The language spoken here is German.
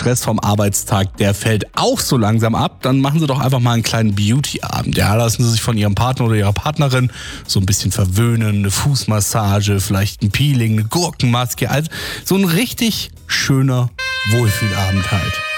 Stress vom Arbeitstag, der fällt auch so langsam ab, dann machen Sie doch einfach mal einen kleinen Beauty-Abend. Ja, lassen Sie sich von Ihrem Partner oder Ihrer Partnerin so ein bisschen verwöhnen, eine Fußmassage, vielleicht ein Peeling, eine Gurkenmaske, also so ein richtig schöner Wohlfühlabend halt.